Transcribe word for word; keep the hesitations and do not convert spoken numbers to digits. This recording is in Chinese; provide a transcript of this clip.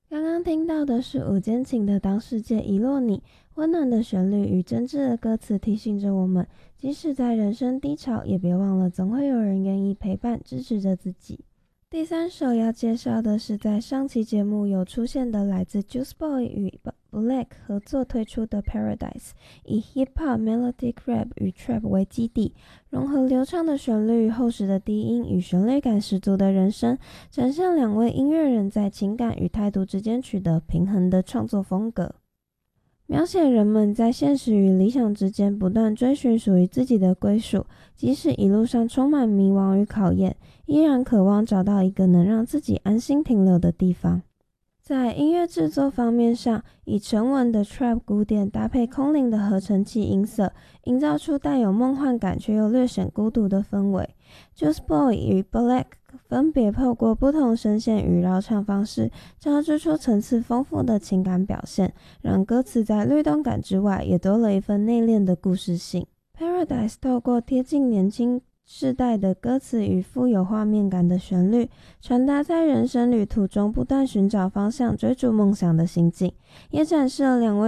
刚刚听到的是五间情的《当世界遗落你》，温暖的旋律与真挚的歌词提醒着我们，即使在人生低潮，也别忘了总会有人愿意陪伴支持着自己。第三首要介绍的是在上期节目有出现的来自 Juice boy 与 Black 合作推出的 Paradise， 以 Hip Hop Melodic Rap 与 Trap 为基底，融合流畅的旋律、厚实的低音与旋律感十足的人声，展现两位音乐人在情感与态度之间取得平衡的创作风格，描写人们在现实与理想之间不断追寻属于自己的归属，即使一路上充满迷惘与考验，依然渴望找到一个能让自己安心停留的地方。在音乐制作方面上，以沉稳的 Trap 鼓点搭配空灵的合成器音色，营造出带有梦幻感却又略显孤独的氛围。Juice boy 与 Black 分别透过不同声线与绕唱方式，交织出层次丰富的情感表现，让歌词在律动感之外，也多了一份内敛的故事性。Paradise 透过贴近年轻世代的歌词与富有画面感的旋律，传达在人生旅途中不断寻找方向、追逐梦想的心境，也展示了两位